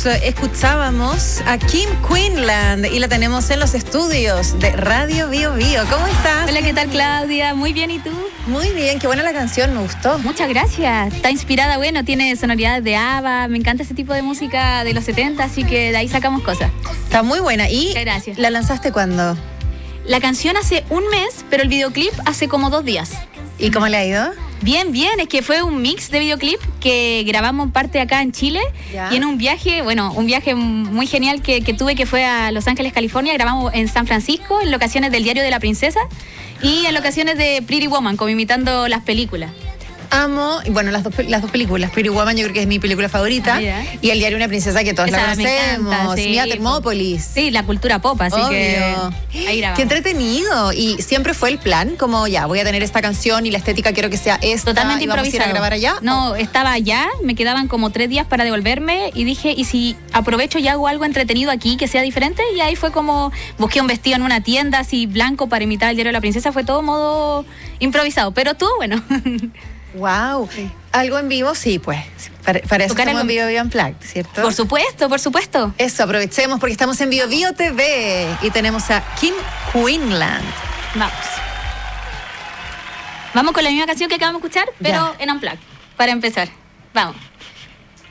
escuchábamos a Kim Quinlan y la tenemos en los estudios de Radio Bio Bio. ¿Cómo estás? Hola, ¿qué tal, Claudia? Muy bien, ¿y tú? Muy bien, qué buena la canción, me gustó. Muchas gracias. Está inspirada, bueno, tiene sonoridades de ABBA, me encanta ese tipo de música de los 70, así que de ahí sacamos cosas. Está muy buena. ¿Y muchas gracias. ¿La lanzaste cuándo? La canción hace un mes, pero el videoclip hace como 2 días. ¿Y cómo le ha ido? Bien, es que fue un mix de videoclip que grabamos parte acá en Chile. ¿Ya? Y en un viaje muy genial que tuve, que fue a Los Ángeles, California. Grabamos en San Francisco, en locaciones del Diario de la Princesa y en locaciones de Pretty Woman, como imitando las películas. Amo, bueno, las dos películas. Pretty Woman yo creo que es mi película favorita. Y El Diario de una Princesa, que todos la conocemos. Sí, Mia Thermopolis. Sí, la cultura pop, así obvio. Que ahí grabamos. Qué entretenido. Y siempre fue el plan, como ya, voy a tener esta canción y la estética quiero que sea esta. Totalmente improvisado. ¿Vamos a ir a grabar allá? No, estaba allá, me quedaban como 3 días para devolverme y dije, ¿y si aprovecho y hago algo entretenido aquí que sea diferente? Y ahí fue como, busqué un vestido en una tienda así blanco para imitar El Diario de la Princesa. Fue todo modo improvisado, pero estuvo bueno. Wow, sí. ¿Algo en vivo? Sí, pues. Para eso estamos en Bio Bio Unplugged, ¿cierto? Por supuesto. Eso, aprovechemos porque estamos en Bio Bio TV y tenemos a Kim Quinlan. Vamos con la misma canción que acabamos de escuchar, pero ya. En Unplugged, para empezar. Vamos.